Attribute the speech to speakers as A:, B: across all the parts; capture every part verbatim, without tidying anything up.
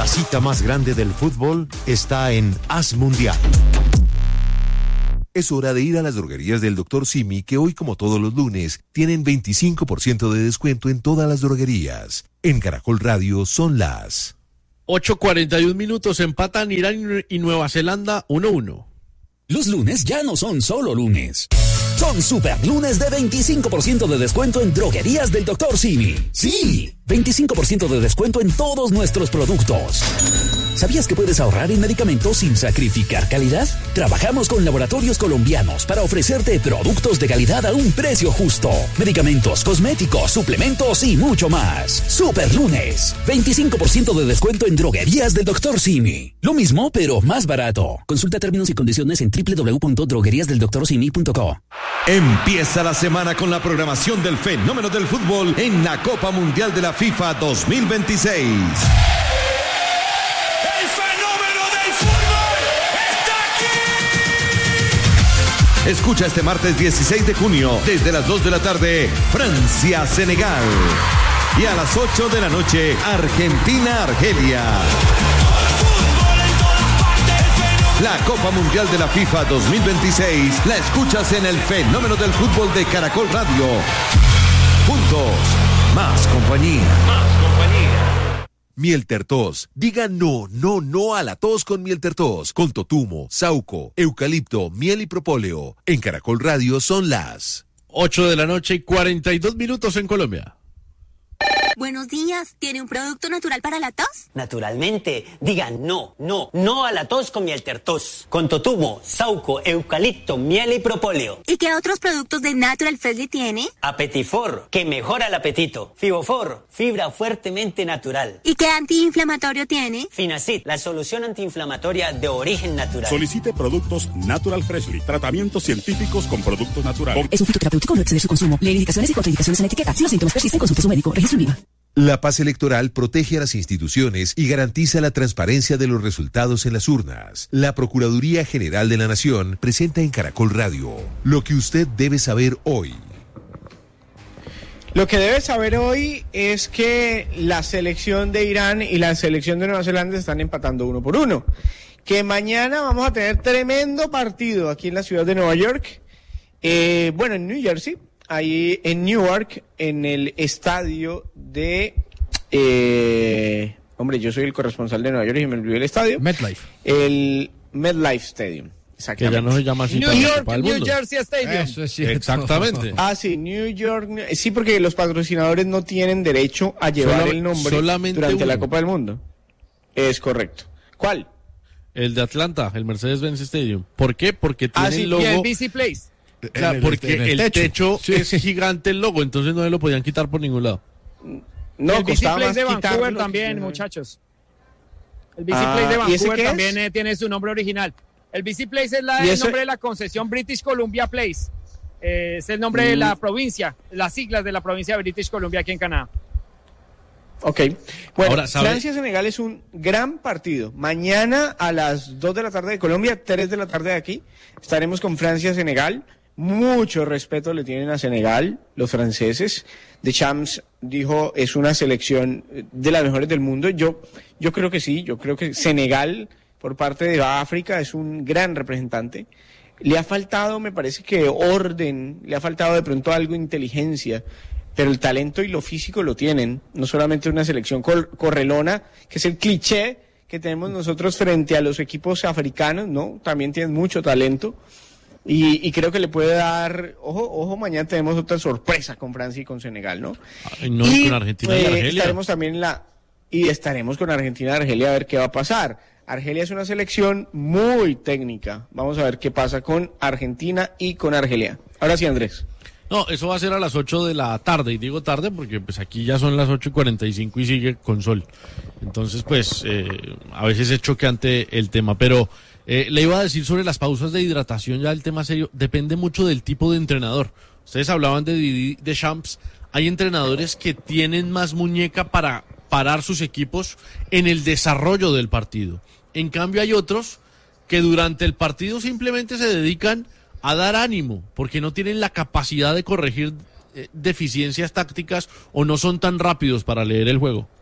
A: La cita más grande del fútbol está en As Mundial. Es hora de ir a las droguerías del doctor Simi, que hoy, como todos los lunes, tienen veinticinco por ciento de descuento en todas las droguerías. En Caracol Radio son las
B: ocho cuarenta y un minutos, empatan Irán y Nueva Zelanda uno uno.
C: Los lunes ya no son solo lunes. Son super lunes de veinticinco por ciento de descuento en droguerías del doctor Simi. Sí, veinticinco por ciento de descuento en todos nuestros productos. ¿Sabías que puedes ahorrar en medicamentos sin sacrificar calidad? Trabajamos con laboratorios colombianos para ofrecerte productos de calidad a un precio justo. Medicamentos, cosméticos, suplementos y mucho más. Super lunes, veinticinco por ciento de descuento en droguerías del doctor Simi. Lo mismo, pero más barato. Consulta términos y condiciones en doble u doble u doble u punto droguerías del doctor simi punto co.
D: Empieza la semana con la programación del fenómeno del fútbol en la Copa Mundial de la FIFA dos mil veintiséis.
E: ¡El fenómeno del fútbol está aquí!
D: Escucha este martes dieciséis de junio, desde las dos de la tarde, Francia-Senegal. Y a las ocho de la noche, Argentina-Argelia. La Copa Mundial de la FIFA dos mil veintiséis la escuchas en el fenómeno del fútbol de Caracol Radio. Juntos, más compañía.
A: Más compañía. Miel Tertos. Diga no, no, no a la tos con Miel Tertos. Con totumo, sauco, eucalipto, miel y propóleo. En Caracol Radio son las
B: ocho de la noche y cuarenta y dos minutos en Colombia.
F: Buenos días, ¿tiene un producto natural para la tos?
G: Naturalmente, digan no, no, no a la tos con Miel Tertos. Con totumo, sauco, eucalipto, miel y propóleo.
F: ¿Y qué otros productos de Natural Freshly tiene?
G: Apetifor, que mejora el apetito. Fibofor, fibra fuertemente natural.
F: ¿Y qué antiinflamatorio tiene?
G: Finacid, la solución antiinflamatoria de origen natural.
H: Solicite productos Natural Freshly, tratamientos científicos con productos naturales.
I: Es un fitoterapéutico, no excede su consumo. Lee indicaciones y contraindicaciones en la etiqueta. Si los síntomas persisten, consulte a su médico. Registro en I V A.
A: La paz electoral protege a las instituciones y garantiza la transparencia de los resultados en las urnas. La Procuraduría General de la Nación presenta en Caracol Radio lo que usted debe saber hoy.
J: Lo que debe saber hoy es que la selección de Irán y la selección de Nueva Zelanda están empatando uno por uno. Que mañana vamos a tener tremendo partido aquí en la ciudad de Nueva York. Eh, bueno, en New Jersey. Ahí en Newark, en el estadio de... Eh, hombre, yo soy el corresponsal de Nueva York y me olvidó el estadio.
B: MetLife.
J: El MetLife Stadium.
B: Exactamente. Que ya no se llama así.
J: New York,
B: New
J: Jersey Stadium.
B: Eso es cierto. Exactamente.
J: Ah, sí, New York. Sí, porque los patrocinadores no tienen derecho a llevar
B: Solam-
J: el nombre durante uno. La Copa del Mundo. Es correcto. ¿Cuál?
B: El de Atlanta, el Mercedes-Benz Stadium. ¿Por qué? Porque tiene
J: ah, sí,
B: el logo...
J: y el B C Place.
B: Claro,
J: el,
B: porque el, el techo,
J: techo sí.
B: es gigante el logo, entonces no se lo podían quitar por ningún lado.
J: No,
K: el
J: costaba
K: Place
J: más
K: de Vancouver
J: quitarlo,
K: también,
J: que...
K: muchachos. El B C
J: ah,
K: Place de
J: ¿y ese
K: Vancouver
J: qué
K: también
J: es?
K: eh, tiene su nombre original. El B C Place es la, el
J: eso...
K: nombre de la concesión British Columbia Place. Eh, es el nombre mm. de la provincia, las siglas de la provincia de British Columbia aquí en Canadá.
J: Ok, bueno,
B: Ahora, ¿sabe?
J: Francia-Senegal es un gran partido. Mañana a las dos de la tarde de Colombia, tres de la tarde de aquí, estaremos con Francia-Senegal. Mucho respeto le tienen a Senegal, los franceses. Deschamps dijo, es una selección de las mejores del mundo. Yo, yo creo que sí, yo creo que Senegal, por parte de África, es un gran representante. Le ha faltado, me parece que orden, le ha faltado de pronto algo de inteligencia, pero el talento y lo físico lo tienen. No solamente una selección cor- correlona, que es el cliché que tenemos nosotros frente a los equipos africanos, ¿no? También tienen mucho talento. Y, y creo que le puede dar, ojo, ojo, mañana tenemos otra sorpresa con Francia y con Senegal, ¿no?
B: Ay, no,
J: y
B: con Argentina y
J: eh,
B: Argelia.
J: estaremos también en la, y estaremos con Argentina y Argelia a ver qué va a pasar. Argelia es una selección muy técnica. Vamos a ver qué pasa con Argentina y con Argelia. Ahora sí, Andrés.
B: No, eso va a ser a las ocho de la tarde, y digo tarde porque pues aquí ya son las ocho y cuarenta y cinco y sigue con sol. Entonces, pues, eh, a veces es choqueante el tema, pero eh, le iba a decir sobre las pausas de hidratación, ya el tema serio, depende mucho del tipo de entrenador. Ustedes hablaban de Didier Deschamps, hay entrenadores que tienen más muñeca para parar sus equipos en el desarrollo del partido. En cambio hay otros que durante el partido simplemente se dedican a dar ánimo, porque no tienen la capacidad de corregir eh, deficiencias tácticas o no son tan rápidos para leer el juego.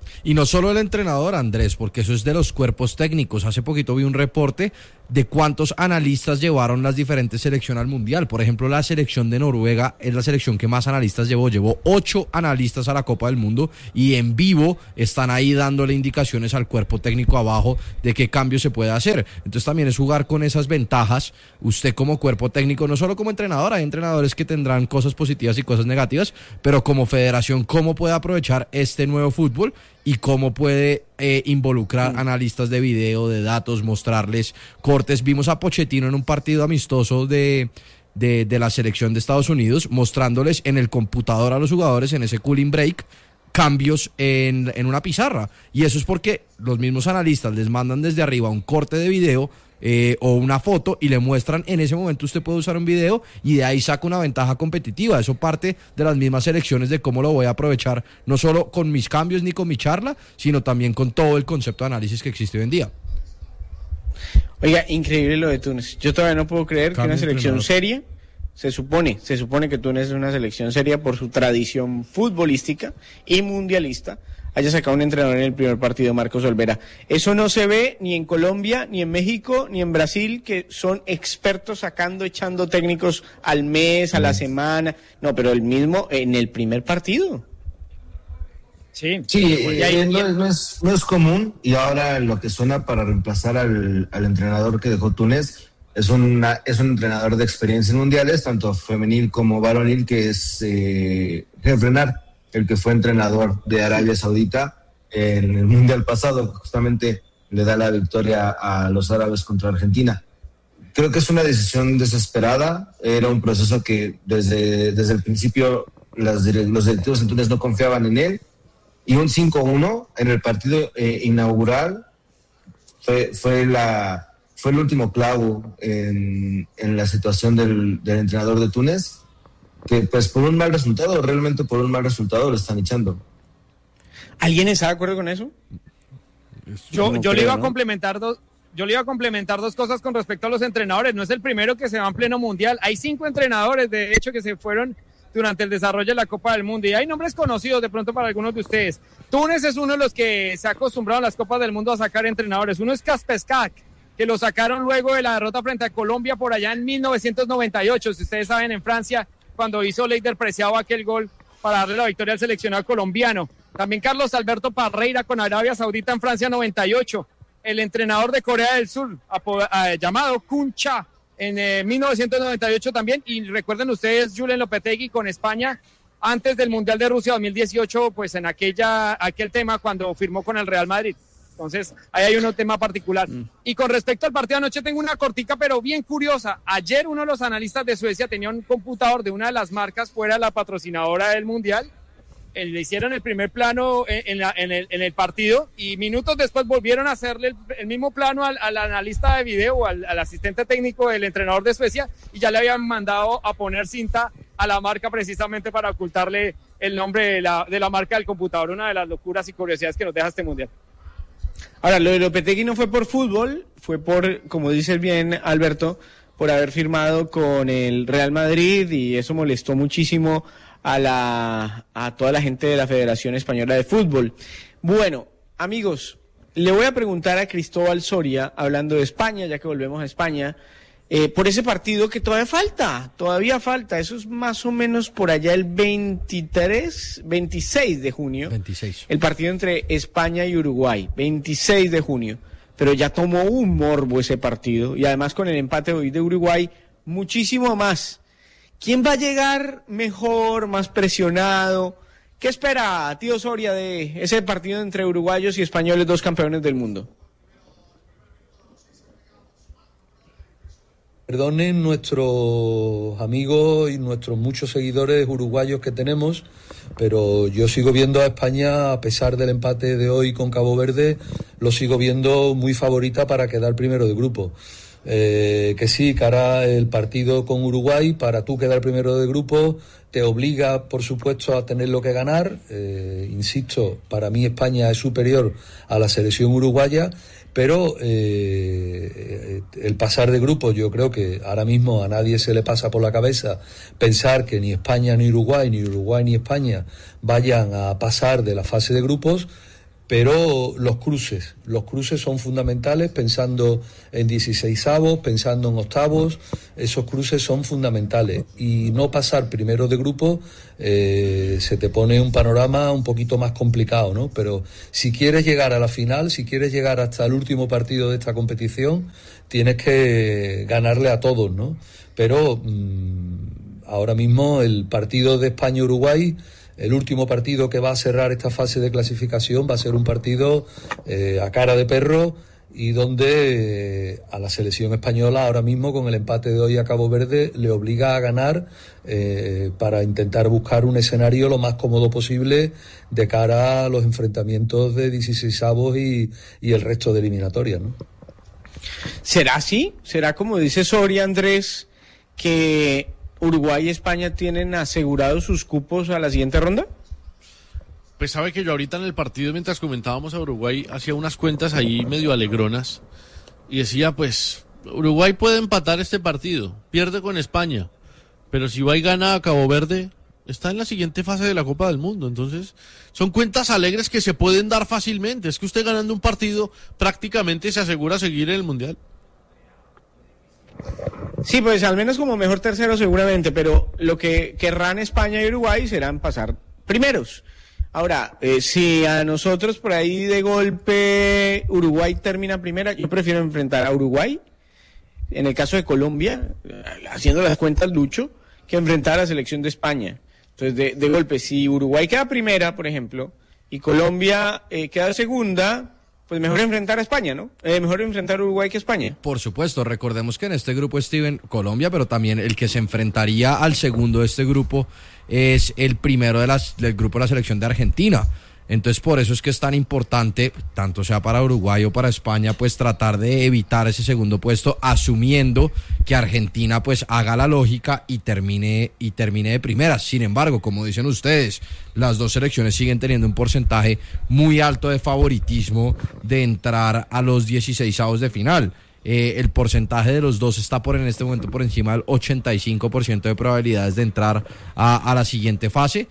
L: Y no solo el entrenador, Andrés, porque eso es de los cuerpos técnicos. Hace poquito vi un reporte de cuántos analistas llevaron las diferentes selecciones al Mundial. Por ejemplo, la selección de Noruega es la selección que más analistas llevó. Llevó ocho analistas a la Copa del Mundo y en vivo están ahí dándole indicaciones al cuerpo técnico abajo de qué cambio se puede hacer. Entonces también es jugar con esas ventajas. Usted como cuerpo técnico, no solo como entrenador, hay entrenadores que tendrán cosas positivas y cosas negativas, pero como federación, ¿cómo puede aprovechar este nuevo fútbol? Y cómo puede eh, involucrar analistas de video, de datos, mostrarles cortes. Vimos a Pochettino en un partido amistoso de, de, de la selección de Estados Unidos, mostrándoles en el computador a los jugadores, en ese cooling break, cambios en, en una pizarra. Y eso es porque los mismos analistas les mandan desde arriba un corte de video Eh, o una foto y le muestran en ese momento usted puede usar un video y de ahí saca una ventaja competitiva. Eso parte de las mismas elecciones de cómo lo voy a aprovechar, no solo con mis cambios ni con mi charla, sino también con todo el concepto de análisis que existe hoy en día.
J: Oiga, increíble lo de Túnez. Yo todavía no puedo creer Cambio que una selección entrenador. seria, se supone, se supone que Túnez es una selección seria por su tradición futbolística y mundialista, haya sacado un entrenador en el primer partido, Marcos Olvera. Eso no se ve ni en Colombia, ni en México, ni en Brasil, que son expertos sacando, echando técnicos al mes, a la semana. No, pero el mismo en el primer partido.
K: Sí,
M: sí
K: y
M: ahí, no, no, es, no es común, y ahora lo que suena para reemplazar al, al entrenador que dejó Túnez es, una, es un entrenador de experiencia en mundiales, tanto femenil como varonil, que es eh, Hervé Renard, el que fue entrenador de Arabia Saudita en el Mundial pasado, que justamente le da la victoria a los árabes contra Argentina. Creo que es una decisión desesperada, era un proceso que desde, desde el principio las, los directivos en Túnez no confiaban en él, y un cinco uno en el partido eh, inaugural fue, fue, la, fue el último clavo en, en la situación del, del entrenador de Túnez, que pues por un mal resultado, realmente por un mal resultado lo están echando.
J: ¿Alguien está de acuerdo con eso?
K: Yo,
J: no
K: yo
J: creo,
K: le iba
J: ¿no?
K: a complementar dos, yo le iba a complementar dos cosas con respecto a los entrenadores. No es el primero que se va en pleno mundial. Hay cinco entrenadores, de hecho, que se fueron durante el desarrollo de la Copa del Mundo. Y hay nombres conocidos de pronto para algunos de ustedes. Túnez es uno de los que se ha acostumbrado a las Copas del Mundo a sacar entrenadores. Uno es Kaspersky, que lo sacaron luego de la derrota frente a Colombia por allá en mil novecientos noventa y ocho. Si ustedes saben, en Francia, cuando hizo Leider Preciado aquel gol para darle la victoria al seleccionado colombiano. También Carlos Alberto Parreira con Arabia Saudita en Francia noventa y ocho. El entrenador de Corea del Sur, apo- eh, llamado Kun Cha, en eh, mil novecientos noventa y ocho también. Y recuerden ustedes, Julen Lopetegui con España antes del Mundial de Rusia dos mil dieciocho, pues en aquella aquel tema cuando firmó con el Real Madrid. Entonces, ahí hay un tema particular. Mm. Y con respecto al partido de anoche, tengo una cortica, pero bien curiosa. Ayer uno de los analistas de Suecia tenía un computador de una de las marcas fuera la patrocinadora del Mundial. Eh, le hicieron el primer plano en, en, la, en, el, en el partido y minutos después volvieron a hacerle el, el mismo plano al, al analista de video, al, al asistente técnico del entrenador de Suecia, y ya le habían mandado a poner cinta a la marca precisamente para ocultarle el nombre de la, de la marca del computador. Una de las locuras y curiosidades que nos deja este Mundial.
J: Ahora, lo de Lopetegui no fue por fútbol, fue por, como dice bien Alberto, por haber firmado con el Real Madrid, y eso molestó muchísimo a la a toda la gente de la Federación Española de Fútbol. Bueno, amigos, le voy a preguntar a Cristóbal Soria, hablando de España, ya que volvemos a España, eh, por ese partido que todavía falta, todavía falta, eso es más o menos por allá el veintitrés, veintiséis de junio.
L: veintiséis.
J: El partido entre España y Uruguay, veintiséis de junio. Pero ya tomó un morbo ese partido, y además con el empate hoy de Uruguay, muchísimo más. ¿Quién va a llegar mejor, más presionado? ¿Qué espera, tío Soria, de ese partido entre uruguayos y españoles, dos campeones del mundo?
N: Perdonen nuestros amigos y nuestros muchos seguidores uruguayos que tenemos, pero yo sigo viendo a España, a pesar del empate de hoy con Cabo Verde, lo sigo viendo muy favorita para quedar primero de grupo. Eh, que sí, cara, el partido con Uruguay, para tú quedar primero de grupo, te obliga, por supuesto, a tenerlo que ganar. Eh, insisto, para mí España es superior a la selección uruguaya, pero eh, el pasar de grupo, yo creo que ahora mismo a nadie se le pasa por la cabeza pensar que ni España ni Uruguay, ni Uruguay ni España vayan a pasar de la fase de grupos. pero los cruces, los cruces son fundamentales, pensando en dieciseisavos, pensando en octavos, esos cruces son fundamentales, y no pasar primero de grupo eh, se te pone un panorama un poquito más complicado, ¿no? Pero si quieres llegar a la final, si quieres llegar hasta el último partido de esta competición, tienes que ganarle a todos, ¿no? Pero mmm, ahora mismo el partido de España-Uruguay, el último partido que va a cerrar esta fase de clasificación, va a ser un partido eh, a cara de perro, y donde eh, a la selección española ahora mismo, con el empate de hoy a Cabo Verde, le obliga a ganar eh, para intentar buscar un escenario lo más cómodo posible de cara a los enfrentamientos de dieciseisavos y, y el resto de eliminatorias, ¿no?
J: ¿Será así? ¿Será como dice Soria, Andrés, que Uruguay y España tienen asegurados sus cupos a la siguiente ronda?
B: Pues sabe que yo ahorita en el partido, mientras comentábamos a Uruguay, hacía unas cuentas ahí medio alegronas y decía, pues, Uruguay puede empatar este partido, pierde con España, pero si va y gana a Cabo Verde, está en la siguiente fase de la Copa del Mundo. Entonces, son cuentas alegres que se pueden dar fácilmente. Es que usted ganando un partido prácticamente se asegura seguir en el Mundial.
J: Sí, pues al menos como mejor tercero seguramente, pero lo que querrán España y Uruguay serán pasar primeros. Ahora, eh, si a nosotros por ahí de golpe Uruguay termina primera, yo prefiero enfrentar a Uruguay, en el caso de Colombia, haciendo las cuentas Lucho, que enfrentar a la selección de España. Entonces, de, de golpe, si Uruguay queda primera, por ejemplo, y Colombia eh, queda segunda, pues mejor enfrentar a España, ¿no? Eh, mejor enfrentar a Uruguay que a España.
L: Por supuesto, recordemos que en este grupo, Steven, Colombia, pero también el que se enfrentaría al segundo de este grupo es el primero de las, del grupo de la selección de Argentina. Entonces, por eso es que es tan importante, tanto sea para Uruguay o para España, pues tratar de evitar ese segundo puesto, asumiendo que Argentina pues haga la lógica y termine y termine de primera. Sin embargo, como dicen ustedes, las dos selecciones siguen teniendo un porcentaje muy alto de favoritismo de entrar a los dieciseisavos de final. Eh, el porcentaje de los dos está por en este momento por encima del ochenta y cinco por ciento de probabilidades de entrar a, a la siguiente fase.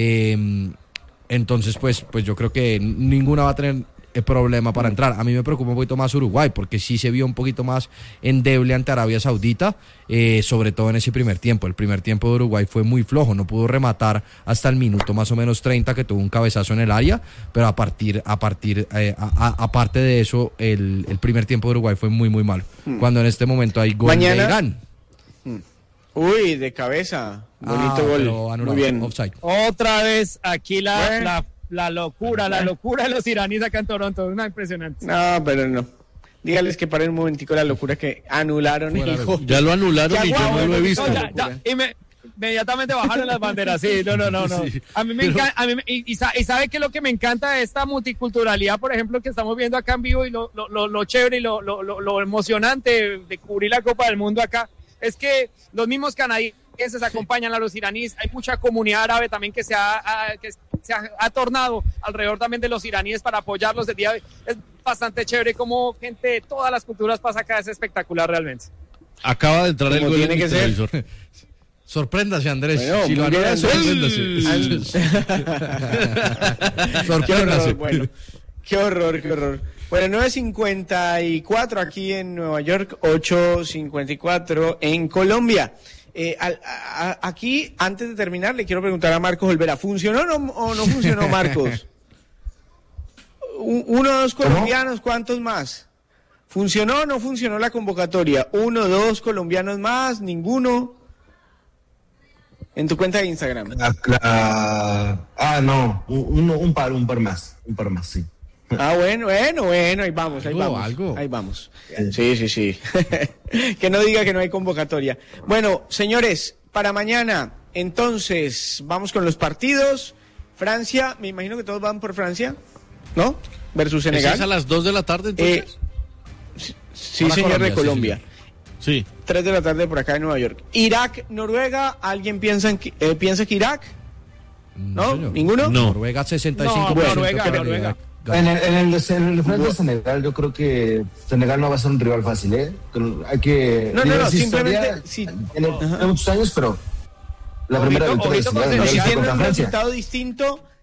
L: Eh, Entonces, pues, pues yo creo que ninguna va a tener problema para entrar. A mí me preocupa un poquito más Uruguay, porque sí se vio un poquito más endeble ante Arabia Saudita, eh, sobre todo en ese primer tiempo. El primer tiempo de Uruguay fue muy flojo, no pudo rematar hasta el minuto más o menos treinta, que tuvo un cabezazo en el área, pero a partir, a partir, eh, a, a, aparte de eso, el, el primer tiempo de Uruguay fue muy, muy malo. Hmm. Cuando en este momento hay gol
J: Mañana...
L: de Irán.
J: Hmm. Uy, de cabeza. Bonito
L: ah,
J: gol. Muy bien.
L: Offside.
K: Otra vez aquí la,
J: bueno.
K: la, la locura, la locura de los iraníes acá en Toronto. Una impresionante.
J: No, pero no. Dígales que paren un momentico la locura que anularon el gol.
B: Ya lo anularon y yo no lo he visto.
K: No, ya, ya, y me, inmediatamente bajaron las banderas. Sí, no, no, no. no. Sí, a mí me pero... encanta. A mí, y, y, y sabe que lo que me encanta de esta multiculturalidad, por ejemplo, que estamos viendo acá en vivo, y lo, lo, lo, lo chévere y lo, lo, lo, lo emocionante de cubrir la Copa del Mundo acá, es que los mismos canadienses acompañan a los iraníes. Hay mucha comunidad árabe también que se ha, a, que se ha, ha tornado alrededor también de los iraníes para apoyarlos. El día de, es bastante chévere como gente de todas las culturas pasa acá. Es espectacular realmente.
B: Acaba de entrar el gol
J: tiene que ser.
L: Sorpréndase, Andrés.
J: Bueno,
L: si lo anula, sorpréndase.
J: Sorpréndase. Bueno, qué horror, qué horror. Bueno, nueve cincuenta y cuatro aquí en Nueva York, ocho cincuenta y cuatro en Colombia. Eh, a, a, aquí, antes de terminar, le quiero preguntar a Marcos Olvera, ¿funcionó no, o no funcionó, Marcos? Uno, dos colombianos, ¿cuántos más? ¿Funcionó o no funcionó la convocatoria? Uno, dos colombianos más, ninguno. En tu cuenta de Instagram.
M: La, la, ah, no, un, un par, un par más, un par más, sí.
J: Ah, bueno, bueno, bueno, ahí vamos, ahí
L: ¿Algo,
J: vamos,
L: algo?
J: ahí vamos. Sí, sí, sí. Que no diga que no hay convocatoria. Bueno, señores, para mañana, entonces, vamos con los partidos. Francia, me imagino que todos van por Francia, ¿no? Versus Senegal.
B: ¿Es a las dos de la tarde, entonces?
J: Eh, sí, Para señor, Colombia, de Colombia.
B: Sí, sí.
J: sí. tres de la tarde por acá en Nueva York. Irak, Noruega, ¿alguien piensa, en que, eh, piensa que Irak? ¿No?
L: no
J: ¿Ninguno?
L: No. Noruega sesenta y cinco por ciento.
K: No, Noruega, Noruega.
M: En el, en, el, en el frente de Senegal, yo creo que Senegal no va a ser un rival fácil, ¿eh? Hay que...
J: No, no, no, simplemente... Sí.
M: En, en muchos años, pero la primera victoria de Senegal
J: si tiene un resultado distinto,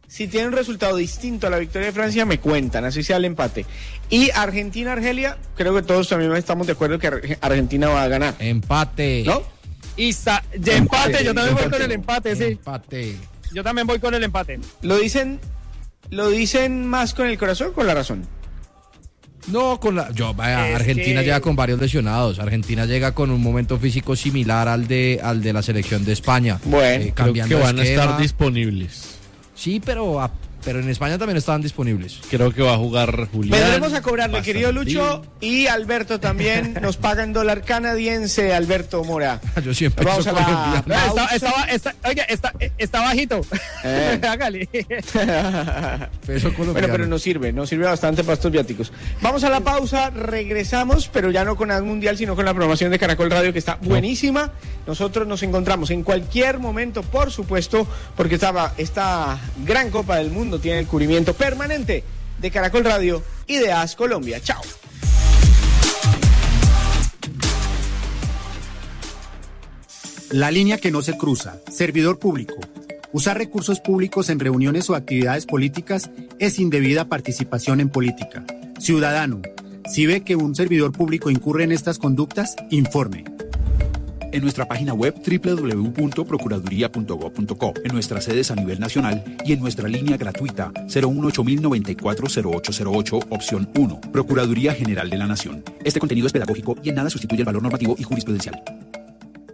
J: Si tiene un resultado distinto a la victoria de Francia, me cuentan, así sea el empate. Y Argentina-Argelia, creo que todos también estamos de acuerdo que Argentina va a ganar.
L: Empate.
J: ¿No?
K: Y sa- de empate, empate, yo también empate. voy con el empate, sí.
L: Empate.
K: Yo también voy con el empate.
J: ¿Lo dicen, lo dicen más con el corazón o con la razón?
L: No, con la. Yo, vaya, Argentina que... llega con varios lesionados. Argentina llega con un momento físico similar al de al de la selección de España.
J: Bueno,
L: eh,
B: creo que van esquema. a estar disponibles.
L: Sí, pero a, pero en España también estaban disponibles.
B: Creo que va a jugar Julián.
J: Vendremos a cobrarle, querido Lucho, y Alberto también. Nos paga en dólar canadiense, Alberto Mora.
L: Yo siempre
J: vamos a la...
K: está, estaba, está, oiga, está, está bajito. Eh. Hágale.
L: Peso colombiano.
J: Bueno, pero nos sirve, nos sirve bastante para estos viáticos. Vamos a la pausa, regresamos, pero ya no con el Mundial, sino con la programación de Caracol Radio, que está buenísima. Nosotros nos encontramos en cualquier momento, por supuesto, porque esta, esta gran Copa del Mundo tiene el cubrimiento permanente de Caracol Radio y de A S Colombia. Chao.
O: La línea que no se cruza. Servidor público. Usar recursos públicos en reuniones o actividades políticas es indebida participación en política. Ciudadano, si ve que un servidor público incurre en estas conductas, informe.
P: En nuestra página web doble u doble u doble u punto procuraduría punto gob punto co, en nuestras sedes a nivel nacional y en nuestra línea gratuita cero uno ocho mil noventa y cuatro cero ocho cero ocho, opción uno. Procuraduría General de la Nación. Este contenido es pedagógico y en nada sustituye el valor normativo y jurisprudencial.